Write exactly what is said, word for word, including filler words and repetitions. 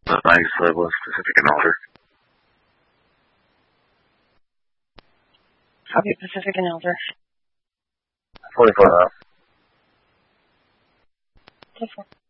The nice level, Pacific and Alder. Copy Pacific and Elder. forty-four out. ten four.